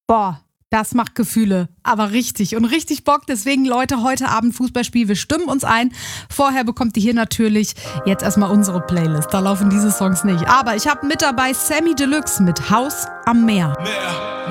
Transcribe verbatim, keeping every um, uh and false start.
Boah, das macht Gefühle, aber richtig und richtig Bock. Deswegen, Leute, heute Abend Fußballspiel, wir stimmen uns ein. Vorher bekommt ihr hier natürlich jetzt erstmal unsere Playlist. Da laufen diese Songs nicht. Aber ich habe mit dabei Sammy Deluxe mit Haus am Meer. Meer.